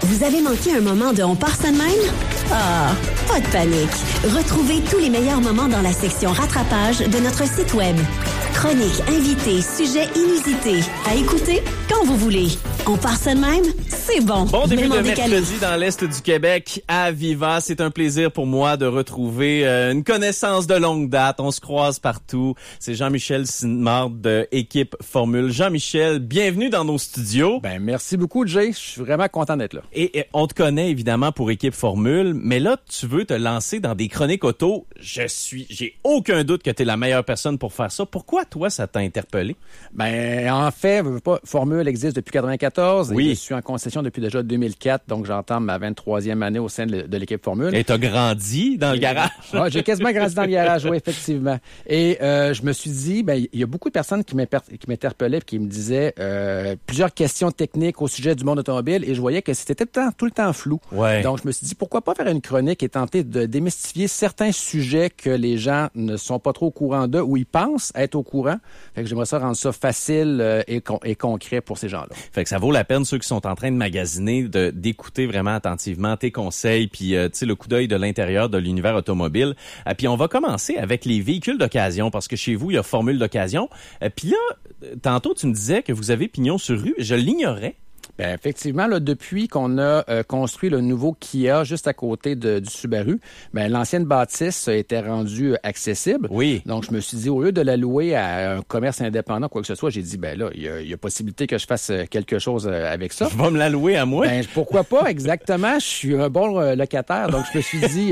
Vous avez manqué un moment de On part ça de même? Ah, pas de panique. Retrouvez tous les meilleurs moments dans la section rattrapage de notre site web. Chroniques, invités, sujets inusités. À écouter quand vous voulez. On part ça de même? C'est bon. Bon début de décalé. mercredi dans l'Est du Québec à Viva. C'est un plaisir pour moi de retrouver une connaissance de longue date. On se croise partout. C'est Jean-Michel Simard de Équipe Formule. Jean-Michel, bienvenue dans nos studios. Ben merci beaucoup, Jay. Je suis vraiment content d'être là. Et on te connaît évidemment pour Équipe Formule, mais là, tu veux te lancer dans des chroniques auto. J'ai aucun doute que tu es la meilleure personne pour faire ça. Pourquoi, toi, ça t'a interpellé? Ben en fait, Formule existe depuis 1994. Oui. Et je suis en concession depuis déjà 2004, donc j'entame ma 23e année au sein de l'équipe Formule. Et t'as grandi dans le garage? Ah, j'ai quasiment grandi dans le garage, oui, effectivement. Et je me suis dit, ben il y a beaucoup de personnes qui m'interpellaient et qui me disaient plusieurs questions techniques au sujet du monde automobile et je voyais que c'était tout le temps flou. Ouais. Donc je me suis dit, pourquoi pas faire une chronique et tenter de démystifier certains sujets que les gens ne sont pas trop au courant d'eux ou ils pensent être au courant. Fait que j'aimerais ça rendre ça facile et concret pour ces gens-là. Fait que ça vaut la peine, ceux qui sont en train de magasiner, d'écouter vraiment attentivement tes conseils, puis tu sais, le coup d'œil de l'intérieur de l'univers automobile. Puis on va commencer avec les véhicules d'occasion, parce que chez vous, il y a Formule d'occasion. Puis là, tantôt, tu me disais que vous avez pignon sur rue. Je l'ignorais. Ben effectivement, là, depuis qu'on a construit le nouveau Kia juste à côté du Subaru, ben l'ancienne bâtisse était rendue accessible. Oui. Donc, je me suis dit, au lieu de la louer à un commerce indépendant, quoi que ce soit, j'ai dit, ben là, il y a possibilité que je fasse quelque chose avec ça. Je vais me la louer à moi. Ben, pourquoi pas, exactement. Je suis un bon locataire, donc je me suis dit,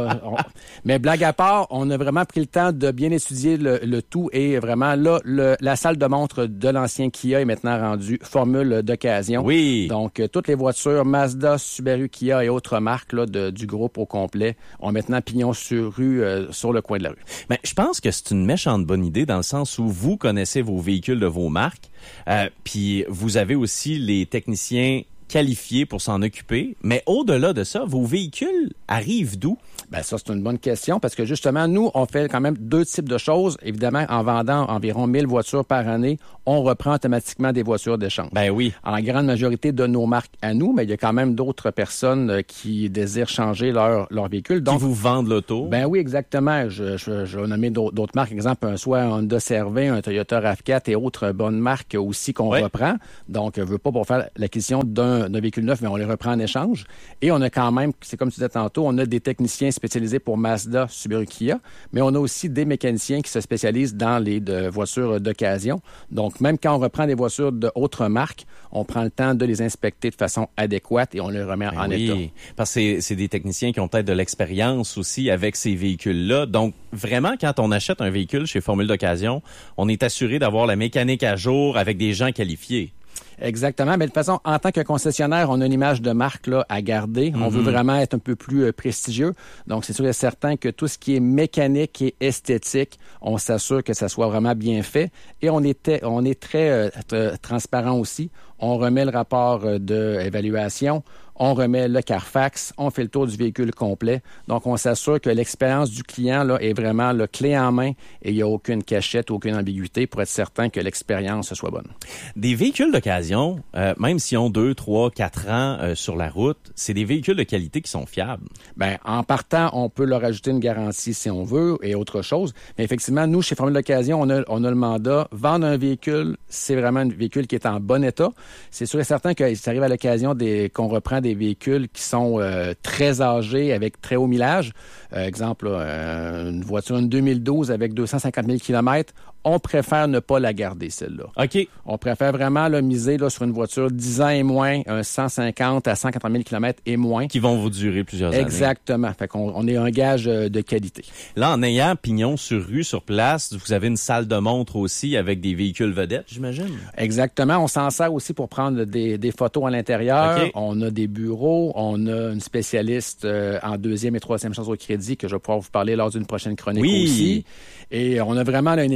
Mais blague à part, on a vraiment pris le temps de bien étudier le tout et vraiment, là, la salle de montre de l'ancien Kia est maintenant rendue Formule d'occasion. Oui. Donc, toutes les voitures Mazda, Subaru, Kia et autres marques là, du groupe au complet ont maintenant pignon sur rue sur le coin de la rue. Ben, je pense que c'est une méchante bonne idée dans le sens où vous connaissez vos véhicules de vos marques, puis vous avez aussi les techniciens qualifiés pour s'en occuper. Mais au-delà de ça, vos véhicules arrivent d'où? Ben ça, c'est une bonne question parce que justement, nous, on fait quand même deux types de choses. Évidemment, en vendant environ 1000 voitures par année, on reprend automatiquement des voitures d'échange. Ben oui. En grande majorité de nos marques à nous, mais il y a quand même d'autres personnes qui désirent changer leur véhicule. Donc, qui vous vendent l'auto? Ben oui, exactement. Je vais nommer d'autres marques. Exemple, soit un Honda CR-V, un Toyota RAV4 et autres bonnes marques aussi qu'on reprend. Donc, je veux pas pour faire l'acquisition d'un véhicule neuf, mais on les reprend en échange. Et on a quand même, c'est comme tu disais tantôt, on a des techniciens spécialisés pour Mazda, Subaru, Kia, mais on a aussi des mécaniciens qui se spécialisent dans les voitures d'occasion. Donc, même quand on reprend des voitures d'autres marques, on prend le temps de les inspecter de façon adéquate et on les remet en état. Parce que c'est des techniciens qui ont peut-être de l'expérience aussi avec ces véhicules-là. Donc, vraiment, quand on achète un véhicule chez Formule d'occasion, on est assuré d'avoir la mécanique à jour avec des gens qualifiés. Exactement. Mais de toute façon, en tant que concessionnaire, on a une image de marque là, à garder. On veut vraiment être un peu plus prestigieux. Donc, c'est sûr et certain que tout ce qui est mécanique et esthétique, on s'assure que ça soit vraiment bien fait. Et on est très transparent aussi. On remet le rapport d'évaluation. On remet le Carfax, on fait le tour du véhicule complet. Donc, on s'assure que l'expérience du client là, est vraiment le clé en main et il n'y a aucune cachette, aucune ambiguïté pour être certain que l'expérience soit bonne. Des véhicules d'occasion, même s'ils ont 2, 3, 4 ans sur la route, c'est des véhicules de qualité qui sont fiables. Ben, en partant, on peut leur ajouter une garantie si on veut et autre chose. Mais effectivement, nous, chez Formule d'occasion, on a le mandat. Vendre un véhicule, c'est vraiment un véhicule qui est en bon état. C'est sûr et certain que ça arrive à l'occasion qu'on reprend des véhicules qui sont très âgés avec très haut millage. Exemple, une voiture, une 2012 avec 250 000 km, on préfère ne pas la garder, celle-là. OK. On préfère vraiment miser sur une voiture 10 ans et moins, un 150 à 180 000 km et moins. Qui vont vous durer plusieurs années. Exactement. Fait qu'on est un gage de qualité. Là, en ayant pignon sur rue, sur place, vous avez une salle de montre aussi avec des véhicules vedettes, j'imagine? Exactement. On s'en sert aussi pour prendre des photos à l'intérieur. Okay. On a des bureaux. On a une spécialiste en deuxième et troisième chance au crédit que je vais pouvoir vous parler lors d'une prochaine chronique aussi. Et on a vraiment une équipe qui est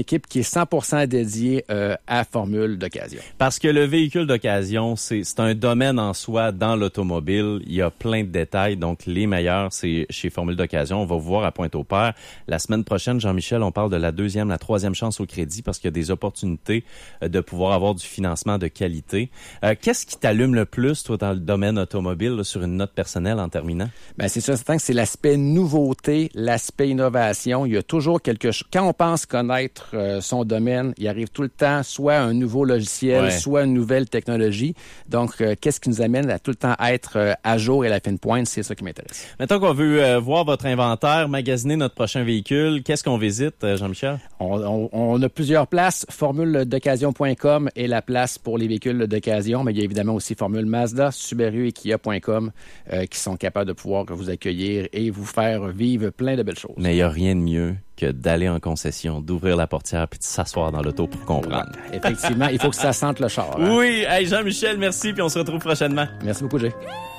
est 100% dédié à formule d'occasion. Parce que le véhicule d'occasion, c'est un domaine en soi dans l'automobile. Il y a plein de détails, donc les meilleurs, c'est chez Formule d'occasion. On va vous voir à Pointe-au-Père. La semaine prochaine, Jean-Michel, on parle de la troisième chance au crédit parce qu'il y a des opportunités de pouvoir avoir du financement de qualité. Qu'est-ce qui t'allume le plus, toi, dans le domaine automobile, là, sur une note personnelle en terminant? Ben c'est ça, certain que c'est l'aspect nouveauté, l'aspect innovation. Il y a toujours quelque chose. Quand on pense connaître son domaine, il arrive tout le temps soit un nouveau logiciel, soit une nouvelle technologie. Donc, qu'est-ce qui nous amène à tout le temps être à jour et à la fine pointe, c'est ça qui m'intéresse. Maintenant qu'on veut voir votre inventaire, magasiner notre prochain véhicule, qu'est-ce qu'on visite, Jean-Michel? On a plusieurs places. Formuledoccasion.com est la place pour les véhicules d'occasion, mais il y a évidemment aussi Formule Mazda, Subaru et Kia.com qui sont capables de pouvoir vous accueillir et vous faire vivre plein de belles choses. Mais il n'y a rien de mieux que d'aller en concession, d'ouvrir la portière puis de s'asseoir dans l'auto pour comprendre. Ouais, effectivement, il faut que ça sente le char. Hein? Oui, hey Jean-Michel, merci puis on se retrouve prochainement. Merci beaucoup, Jay.